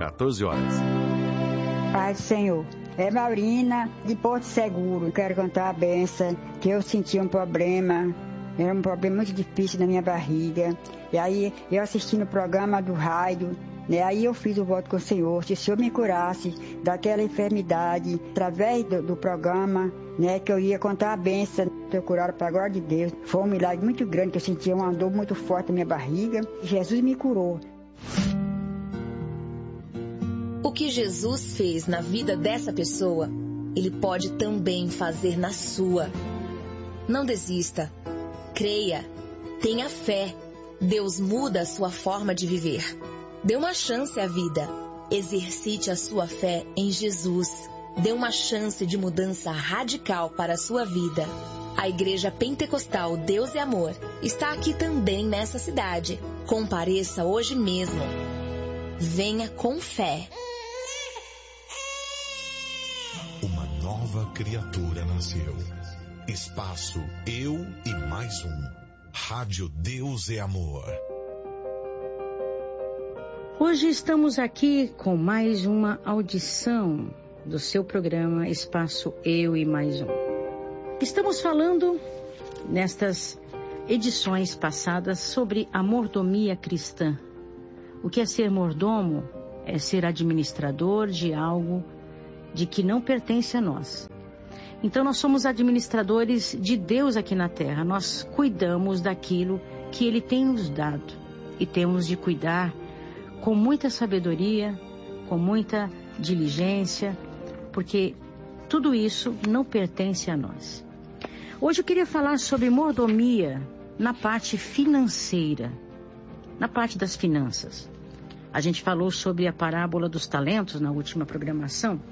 14 horas. Pai do Senhor, é Maurina de Porto Seguro. Eu quero contar a benção que eu senti um problema. Era um problema muito difícil na minha barriga. E aí eu assistindo o programa do rádio, né? Aí eu fiz o voto com o Senhor, se o Senhor me curasse daquela enfermidade, através do programa, né? Que eu ia contar a benção. Eu curado para a glória de Deus. Foi um milagre muito grande, que eu sentia uma dor muito forte na minha barriga. Jesus me curou. O que Jesus fez na vida dessa pessoa, Ele pode também fazer na sua. Não desista. Creia. Tenha fé. Deus muda a sua forma de viver. Dê uma chance à vida. Exercite a sua fé em Jesus. Dê uma chance de mudança radical para a sua vida. A Igreja Pentecostal Deus é Amor está aqui também nessa cidade. Compareça hoje mesmo. Venha com fé. Uma nova criatura nasceu. Espaço Eu e Mais Um. Rádio Deus é Amor. Hoje estamos aqui com mais uma audição do seu programa Espaço Eu e Mais Um. Estamos falando nestas edições passadas sobre a mordomia cristã. O que é ser mordomo? É ser administrador de algo de que não pertence a nós. Então nós somos administradores de Deus aqui na terra. Nós cuidamos daquilo que Ele tem nos dado. E temos de cuidar com muita sabedoria, com muita diligência, porque tudo isso não pertence a nós. Hoje eu queria falar sobre mordomia na parte financeira, na parte das finanças. A gente falou sobre a parábola dos talentos na última programação.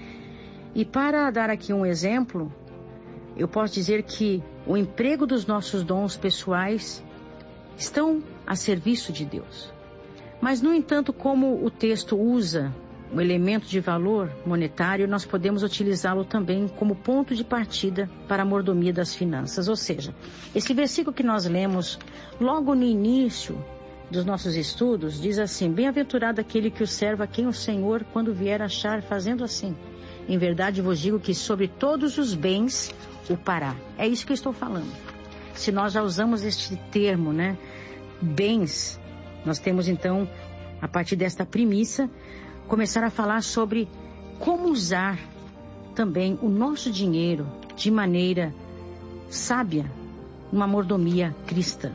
E para dar aqui um exemplo, eu posso dizer que o emprego dos nossos dons pessoais estão a serviço de Deus. Mas, no entanto, como o texto usa o elemento de valor monetário, nós podemos utilizá-lo também como ponto de partida para a mordomia das finanças. Ou seja, esse versículo que nós lemos logo no início dos nossos estudos diz assim: bem-aventurado aquele que o serve a quem o Senhor, quando vier achar, fazendo assim. Em verdade vos digo que sobre todos os bens o pará. É isso que eu estou falando. Se nós já usamos este termo, né? Bens, nós temos então, a partir desta premissa, começar a falar sobre como usar também o nosso dinheiro de maneira sábia, numa mordomia cristã.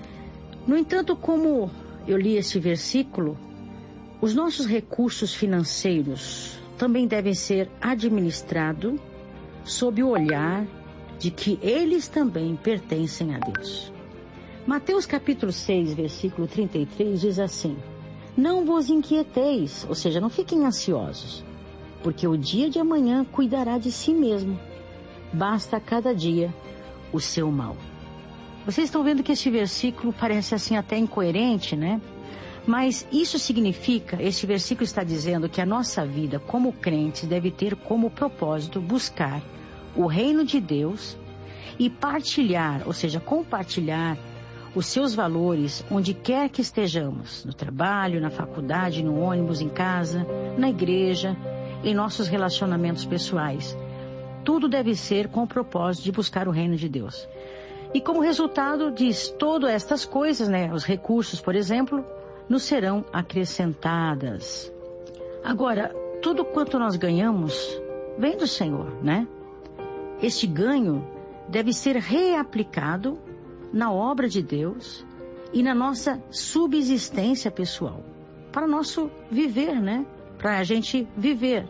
No entanto, como eu li este versículo, os nossos recursos financeiros também devem ser administrados sob o olhar de que eles também pertencem a Deus. Mateus capítulo 6, versículo 33 diz assim: não vos inquieteis, ou seja, não fiquem ansiosos, porque o dia de amanhã cuidará de si mesmo. Basta a cada dia o seu mal. Vocês estão vendo que este versículo parece assim até incoerente, né? Mas isso significa, este versículo está dizendo que a nossa vida como crentes deve ter como propósito buscar o reino de Deus e partilhar, ou seja, compartilhar os seus valores onde quer que estejamos, no trabalho, na faculdade, no ônibus, em casa, na igreja, em nossos relacionamentos pessoais. Tudo deve ser com o propósito de buscar o reino de Deus. E como resultado diz, todas estas coisas, né, os recursos, por exemplo, nos serão acrescentadas. Agora, tudo quanto nós ganhamos vem do Senhor, né? Este ganho deve ser reaplicado na obra de Deus e na nossa subsistência pessoal, para o nosso viver, né? Para a gente viver,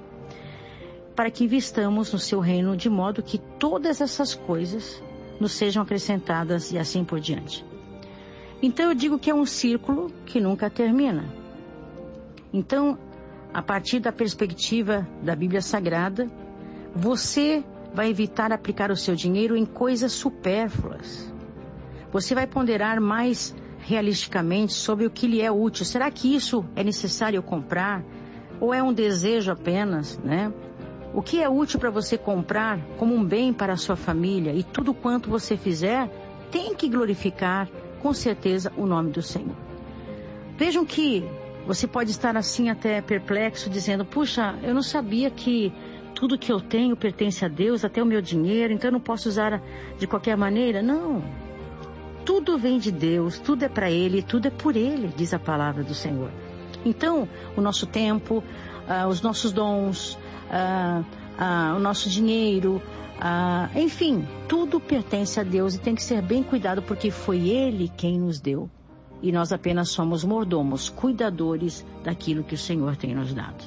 para que investamos no seu reino de modo que todas essas coisas nos sejam acrescentadas e assim por diante. Então eu digo que é um círculo que nunca termina. Então, a partir da perspectiva da Bíblia Sagrada, você vai evitar aplicar o seu dinheiro em coisas supérfluas. Você vai ponderar mais realisticamente sobre o que lhe é útil. Será que isso é necessário eu comprar? Ou é um desejo apenas, né? O que é útil para você comprar como um bem para a sua família? E tudo quanto você fizer tem que glorificar, com certeza, o nome do Senhor. Vejam que Você pode estar assim até perplexo, dizendo, puxa, eu não sabia que tudo que eu tenho pertence a Deus, até o meu dinheiro, então eu não posso usar de qualquer maneira. Não. Tudo vem de Deus, tudo é para Ele, tudo é por Ele, diz a palavra do Senhor. Então, o nosso tempo, os nossos dons, o nosso dinheiro, enfim, tudo pertence a Deus e tem que ser bem cuidado porque foi Ele quem nos deu. E nós apenas somos mordomos, cuidadores daquilo que o Senhor tem nos dado.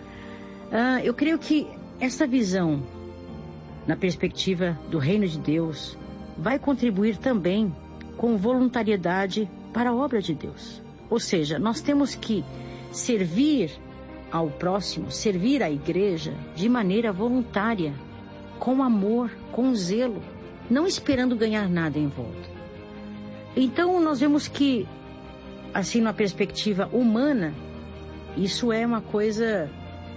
Eu creio que essa visão, na perspectiva do reino de Deus, vai contribuir também com voluntariedade para a obra de Deus. Ou seja, nós temos que servir ao próximo, servir à igreja de maneira voluntária, com amor, com zelo, não esperando ganhar nada em volta. Então nós vemos que, assim, numa perspectiva humana, isso é uma coisa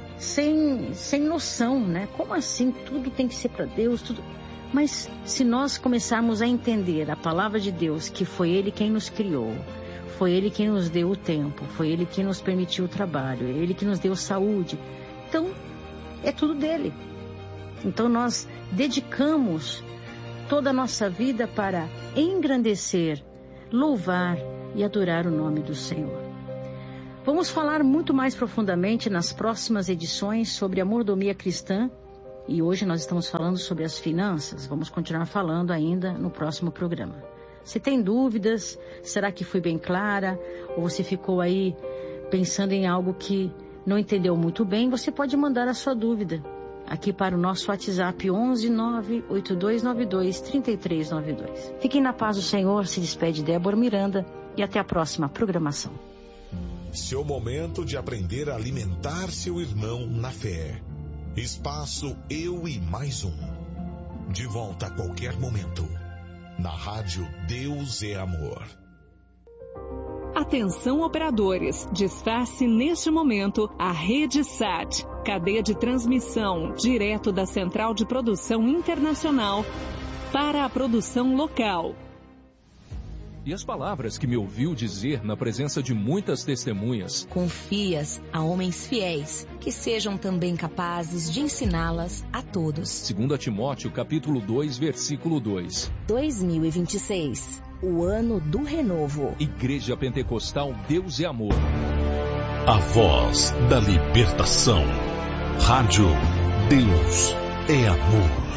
sem noção, né? Como assim? Tudo tem que ser para Deus, tudo... Mas se nós começarmos a entender a palavra de Deus, que foi Ele quem nos criou, foi Ele quem nos deu o tempo, foi Ele quem nos permitiu o trabalho, é Ele que nos deu saúde, então é tudo dele. Então nós dedicamos toda a nossa vida para engrandecer, louvar e adorar o nome do Senhor. Vamos falar muito mais profundamente nas próximas edições sobre a mordomia cristã. E hoje nós estamos falando sobre as finanças. Vamos continuar falando ainda no próximo programa. Se tem dúvidas, será que fui bem clara? Ou você ficou aí pensando em algo que não entendeu muito bem? Você pode mandar a sua dúvida aqui para o nosso WhatsApp 11 98292 3392. Fiquem na paz do Senhor. Se despede Débora Miranda e até a próxima programação. Seu momento de aprender a alimentar seu irmão na fé. Espaço Eu e Mais Um. De volta a qualquer momento. Na rádio Deus é Amor. Atenção operadores, desface neste momento a Rede SAT, cadeia de transmissão direto da Central de Produção Internacional para a produção local. E as palavras que me ouviu dizer na presença de muitas testemunhas. Confias a homens fiéis, que sejam também capazes de ensiná-las a todos. 2 Timóteo, capítulo 2, versículo 2. 2026, o ano do renovo. Igreja Pentecostal Deus é Amor. A voz da libertação. Rádio Deus é Amor.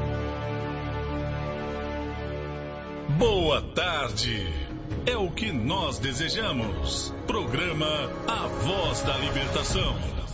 Boa tarde. É o que nós desejamos. Programa A Voz da Libertação.